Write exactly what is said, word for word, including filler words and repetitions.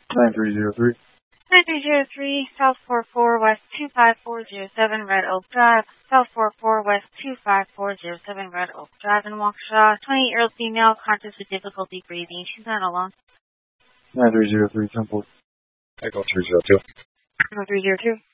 nine three zero three. nine three zero three, South four four West two five four zero seven, Red Oak Drive. South four four West two five four zero seven, Red Oak Drive in Waukesha. twenty-eight-year-old female, conscious with difficulty breathing. She's not alone. nine three zero three, ten four. Echo three zero two. Echo three zero two.